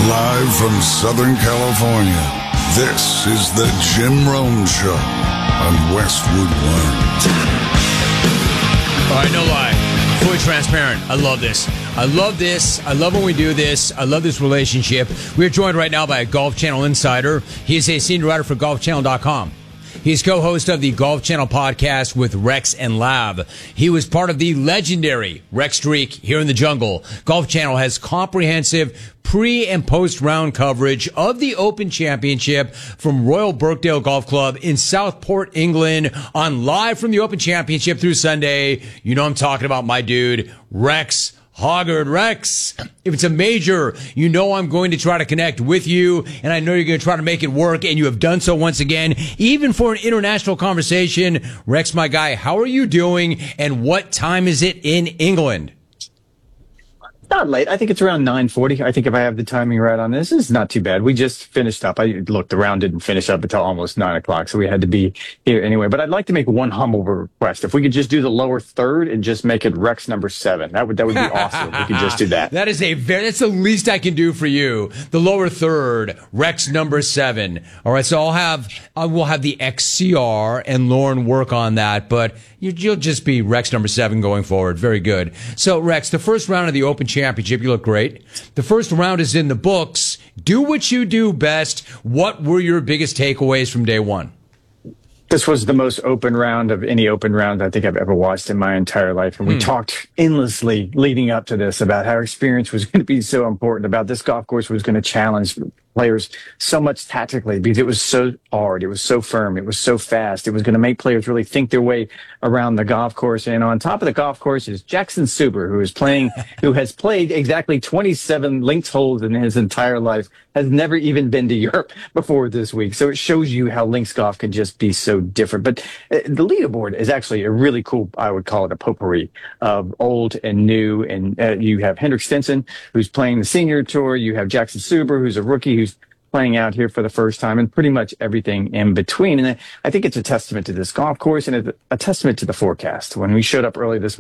Live from Southern California, this is the Jim Rome Show on Westwood One. All right, no lie. Fully transparent. I love this. I love this. I love when we do this. I love this relationship. We're joined right now by a Golf Channel insider. He is a senior writer for GolfChannel.com. He's co-host of the Golf Channel podcast with Rex and Lav. He was part of the legendary Rex Streak here in the jungle. Golf Channel has comprehensive pre- and post-round coverage of the Open Championship from Royal Birkdale Golf Club in Southport, England, on Live from the Open Championship through Sunday. You know I'm talking about my dude, Rex Hoggard. Rex, if it's a major, you know I'm going to try to connect with you, and I know you're going to try to make it work, and you have done so once again, even for an international conversation. Rex, my guy, how are you doing, and what time is it in England? Not late. I think it's around 9:40. I think if I have the timing right on this, it's not too bad. We just finished up. The round didn't finish up until almost 9 o'clock, so we had to be here anyway. But I'd like to make one humble request. If we could just do the lower third and just make it Rex number 7, that would be awesome. If we could just do that. That's the least I can do for you. The lower third, Rex number 7. All right, so we'll have the XCR and Lauren work on that, but you'll just be Rex number 7 going forward. Very good. So, Rex, the first round of the Open Championship, you look great. The first round is in the books. Do what you do best. What were your biggest takeaways from day one? This was the most open round of any open round I think I've ever watched in my entire life. And we talked endlessly leading up to this about how experience was going to be so important, about this golf course was going to challenge players so much tactically because it was so hard, it was so firm, it was so fast. It was going to make players really think their way around the golf course. And on top of the golf course is Jackson Suber, who has played exactly 27 links holes in his entire life, has never even been to Europe before this week. So it shows you how links golf can just be so different. But the leaderboard is actually a really cool, I would call it a potpourri of old and new. And you have Hendrik Stenson, who's playing the senior tour. You have Jackson Suber, who's a rookie, who's playing out here for the first time, and pretty much everything in between. And I think it's a testament to this golf course and a testament to the forecast. When we showed up early this